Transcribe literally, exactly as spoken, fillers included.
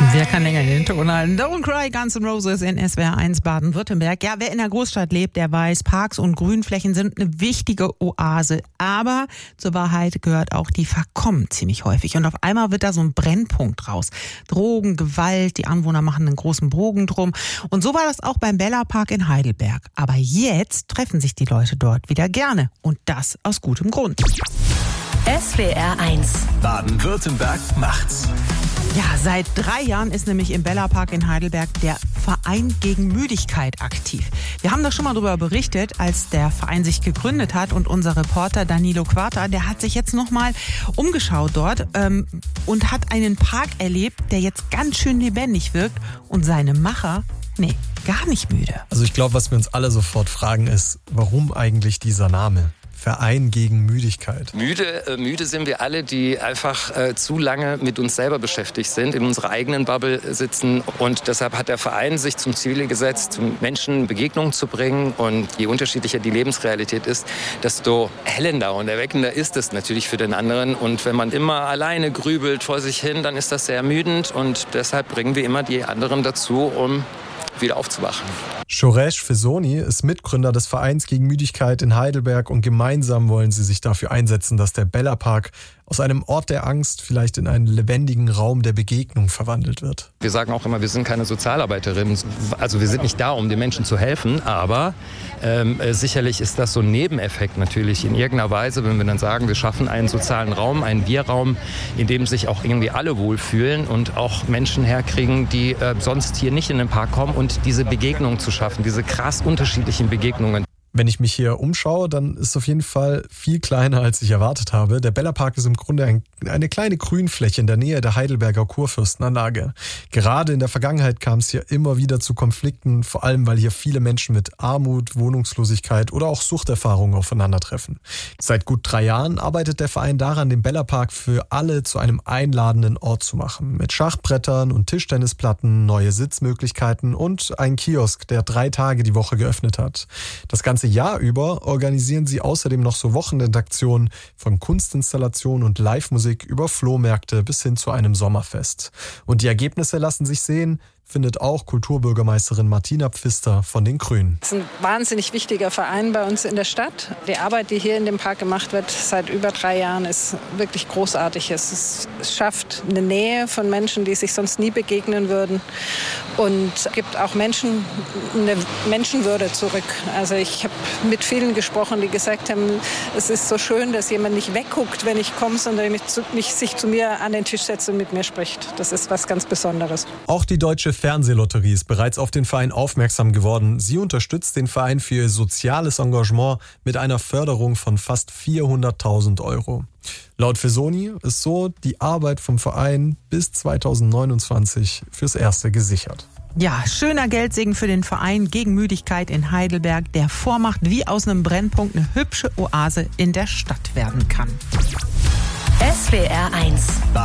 Wer kann länger den Ton halten? Don't Cry, Guns N' Roses in S W R eins Baden-Württemberg. Ja, wer in der Großstadt lebt, der weiß, Parks und Grünflächen sind eine wichtige Oase. Aber zur Wahrheit gehört auch, die verkommen ziemlich häufig. Und auf einmal wird da so ein Brennpunkt raus. Drogen, Gewalt, die Anwohner machen einen großen Bogen drum. Und so war das auch beim Bella Park in Heidelberg. Aber jetzt treffen sich die Leute dort wieder gerne. Und das aus gutem Grund. S W R eins Baden-Württemberg macht's. Ja, seit drei Jahren ist nämlich im Bella Park in Heidelberg der Verein gegen Müdigkeit aktiv. Wir haben da schon mal darüber berichtet, als der Verein sich gegründet hat, und unser Reporter Danilo Quarta, der hat sich jetzt nochmal umgeschaut dort ähm, und hat einen Park erlebt, der jetzt ganz schön lebendig wirkt, und seine Macher, nee, gar nicht müde. Also ich glaube, was wir uns alle sofort fragen ist, warum eigentlich dieser Name? Verein gegen Müdigkeit. Müde, äh, müde sind wir alle, die einfach äh, zu lange mit uns selber beschäftigt sind, in unserer eigenen Bubble sitzen. Und deshalb hat der Verein sich zum Ziel gesetzt, Menschen Begegnungen zu bringen. Und je unterschiedlicher die Lebensrealität ist, desto hellender und erweckender ist es natürlich für den anderen. Und wenn man immer alleine grübelt vor sich hin, dann ist das sehr ermüdend. Und deshalb bringen wir immer die anderen dazu, um wieder aufzuwachen. Shoresh Fesoni ist Mitgründer des Vereins gegen Müdigkeit in Heidelberg, und gemeinsam wollen sie sich dafür einsetzen, dass der Bella Park aus einem Ort der Angst vielleicht in einen lebendigen Raum der Begegnung verwandelt wird. Wir sagen auch immer, wir sind keine Sozialarbeiterinnen. Also wir sind nicht da, um den Menschen zu helfen, aber ähm, sicherlich ist das so ein Nebeneffekt natürlich in irgendeiner Weise, wenn wir dann sagen, wir schaffen einen sozialen Raum, einen Wir-Raum, in dem sich auch irgendwie alle wohlfühlen und auch Menschen herkriegen, die äh, sonst hier nicht in den Park kommen, und diese Begegnungen zu schaffen, diese krass unterschiedlichen Begegnungen. Wenn ich mich hier umschaue, dann ist es auf jeden Fall viel kleiner, als ich erwartet habe. Der Bella Park ist im Grunde ein, eine kleine Grünfläche in der Nähe der Heidelberger Kurfürstenanlage. Gerade in der Vergangenheit kam es hier immer wieder zu Konflikten, vor allem weil hier viele Menschen mit Armut, Wohnungslosigkeit oder auch Suchterfahrungen aufeinandertreffen. Seit gut drei Jahren arbeitet der Verein daran, den Bella Park für alle zu einem einladenden Ort zu machen. Mit Schachbrettern und Tischtennisplatten, neue Sitzmöglichkeiten und ein Kiosk, der drei Tage die Woche geöffnet hat. Das ganze Jahr über organisieren sie außerdem noch so Wochenendaktionen von Kunstinstallationen und Live-Musik über Flohmärkte bis hin zu einem Sommerfest. Und die Ergebnisse lassen sich sehen, findet auch Kulturbürgermeisterin Martina Pfister von den Grünen. Es ist ein wahnsinnig wichtiger Verein bei uns in der Stadt. Die Arbeit, die hier in dem Park gemacht wird, seit über drei Jahren, ist wirklich großartig. Es schafft eine Nähe von Menschen, die sich sonst nie begegnen würden, und gibt auch Menschen eine Menschenwürde zurück. Also ich habe mit vielen gesprochen, die gesagt haben, es ist so schön, dass jemand nicht wegguckt, wenn ich komme, sondern mich, mich sich zu mir an den Tisch setzt und mit mir spricht. Das ist was ganz Besonderes. Auch die Deutsche Fernsehlotterie ist bereits auf den Verein aufmerksam geworden. Sie unterstützt den Verein für ihr soziales Engagement mit einer Förderung von fast vierhunderttausend Euro. Laut Fesoni ist so die Arbeit vom Verein bis zweitausendneunundzwanzig fürs Erste gesichert. Ja, schöner Geldsegen für den Verein gegen Müdigkeit in Heidelberg, der vormacht, wie aus einem Brennpunkt eine hübsche Oase in der Stadt werden kann. S W R eins